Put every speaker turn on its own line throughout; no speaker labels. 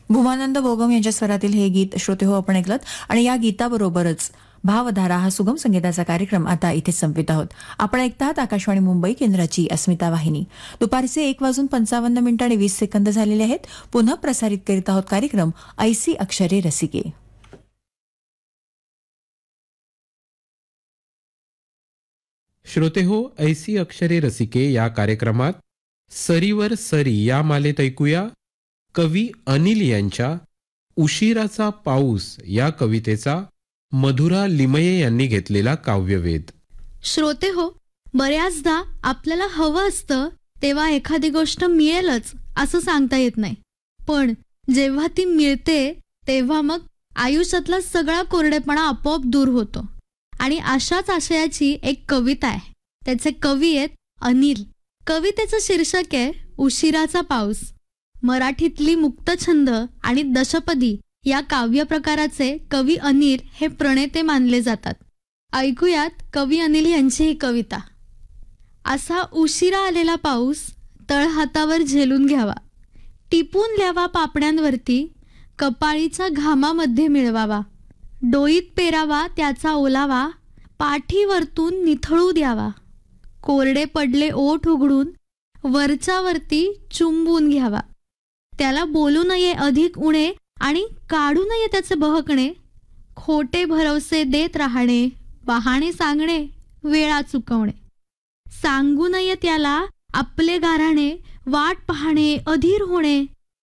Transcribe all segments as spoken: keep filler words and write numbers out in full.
भूमानंद भोगम यांच्या स्वरातील हे गीत श्रोते हो आपण ऐकलत. आणि या गीताबरोबरच भावधारा हा सुगम संगीताचा कार्यक्रम आता इथे संपवित आहोत. आपण ऐकतात आकाशवाणी मुंबई केंद्राची अस्मिता वाहिनी. दुपारचे एक वाजून पंचावन्न मिनिटं आणि वीस सेकंद झालेले आहेत. पुन्हा प्रसारित करीत आहोत कार्यक्रम ऐसी अक्षरे रसिके.
श्रोते हो, ऐसी अक्षरे रसिके या कार्यक्रमात सरीवर सरी या मालेत ऐकूया कवी अनिल यांच्या उशिराचा पाऊस या कवितेचा मधुरा लिमये यांनी घेतलेला काव्यवेध.
श्रोते हो, बऱ्याचदा आपल्याला हवं असतं तेव्हा एखादी गोष्ट मिळेलच असं सांगता येत नाही, पण जेव्हा ती मिळते तेव्हा मग आयुष्यातला सगळा कोरडेपणा आपोआप दूर होतो. आणि अशाच आशयाची एक कविता आहे. त्याचे कवी आहेत अनिल. कवितेचं शीर्षक आहे उशिराचा पाऊस. मराठीतली मुक्तछंद आणि दशपदी या काव्य प्रकाराचे कवी अनिल हे प्रणेते मानले जातात. ऐकूयात कवी अनिल यांची ही कविता. असा उशिरा आलेला पाऊस तळहातावर झेलून घ्यावा, टिपून ल्यावा पापण्यांवरती, कपाळीच्या घामामध्ये मिळवावा, डोईत पेरावा त्याचा ओलावा, पाठीवरतून निथळू द्यावा, कोरडे पडले ओठ उघडून वरच्या वरती चुंबून घ्यावा, त्याला बोलू नये अधिक उणे आणि काढू नये त्याचे बहकणे, खोटे भरवसे देत राहणे, बहाणे सांगणे, वेळा चुकवणे, सांगू नये त्याला आपले गाराणे, वाट पाहणे अधीर होणे,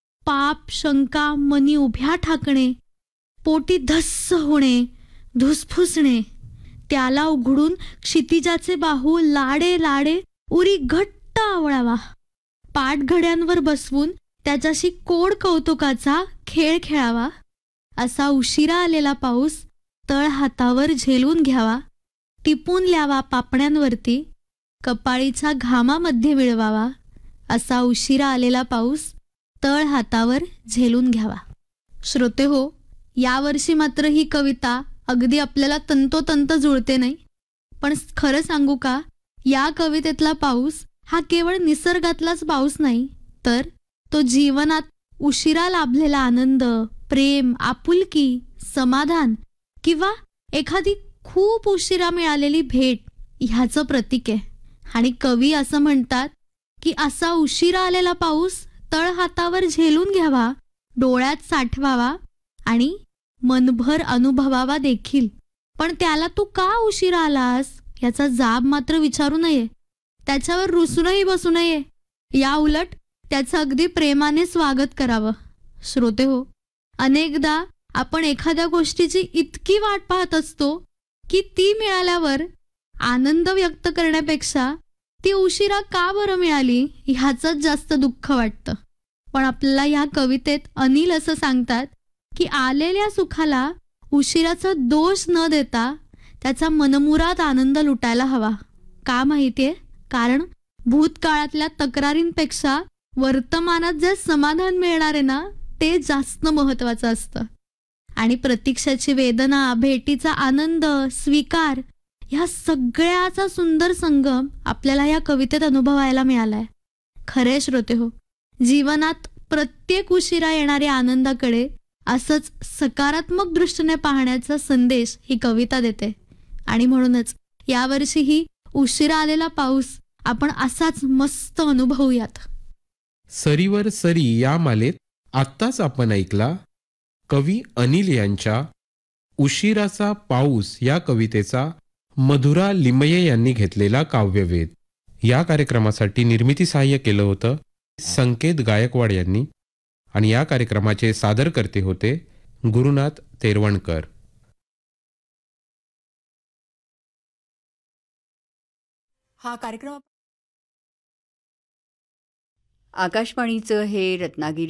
पाप शंका मनी उभ्या ठाकणे, पोटी धस्स होणे, धुसफुसणे, त्याला उघडून क्षितिजाचे बाहू लाडे लाडे उरी घट्ट आवळावा, पाठघड्यांवर बसवून त्याच्याशी कोड कौतुकाचा खेळ खेळावा. असा उशिरा आलेला पाऊस तळ हातावर झेलून घ्यावा, टिपून ल्यावा पापण्यांवरती, कपाळीच्या घामामध्ये मिळवावा. असा उशिरा आलेला पाऊस तळ हातावर झेलून घ्यावा. श्रोते हो, यावर्षी मात्र ही कविता अगदी आपल्याला तंतोतंत जुळते नाही, पण खरं सांगू का, या कवितेतला पाऊस हा केवळ निसर्गातलाच पाऊस नाही, तर तो जीवनात उशिरा लाभलेला आनंद, प्रेम, आपुलकी, समाधान किंवा एखादी खूप उशिरा मिळालेली भेट ह्याचं प्रतीक आहे. आणि कवी असं म्हणतात की असा उशिरा आलेला पाऊस तळ हातावर झेलून घ्यावा, डोळ्यात साठवावा आणि मनभर अनुभवावा देखील. पण त्याला तू का उशिरा आलास याचा जाब मात्र विचारू नये, त्याच्यावर रुसूनही बसू नये. या उलट त्याचं अगदी प्रेमाने स्वागत करावं. श्रोते हो, अनेकदा आपण एखाद्या गोष्टीची इतकी वाट पाहत असतो की ती मिळाल्यावर आनंद व्यक्त करण्यापेक्षा ती उशिरा का बरं मिळाली ह्याचंच जास्त दुःख वाटतं. पण आपल्याला ह्या कवितेत अनिल असं सांगतात की आलेल्या सुखाला उशिराचा दोष न देता त्याचा मनमुराद आनंद लुटायला हवा. का माहितीये? कारण भूतकाळातल्या तक्रारींपेक्षा वर्तमानात जे समाधान मिळणार आहे ना, ते जास्त महत्वाचं असतं. आणि प्रतीक्षेची वेदना, भेटीचा आनंद, स्वीकार ह्या सगळ्याचा सुंदर संगम आपल्याला या कवितेत अनुभवायला मिळालाय. खरे श्रोते हो, जीवनात प्रत्येक उशिरा येणाऱ्या आनंदाकडे असंच सकारात्मक दृष्टीने पाहण्याचा संदेश ही कविता देते. आणि म्हणूनच यावर्षीही उशिरा आलेला पाऊस आपण असाच मस्त अनुभवूयात.
सरीवर सरी या मालेत आत्ताच आपण ऐकला कवी अनिल यांच्या उशिराचा पाऊस या कवितेचा मधुरा लिमये यांनी घेतलेला काव्यवेध. या कार्यक्रमासाठी निर्मिती सहाय्य केलं होतं संकेत गायकवाड यांनी आणि या कार्यक्रमाचे सादरकर्ते होते गुरुनाथ तेरवणकर.
हा कार्यक्रम
आकाशवाणीचं हे रत्नागिरी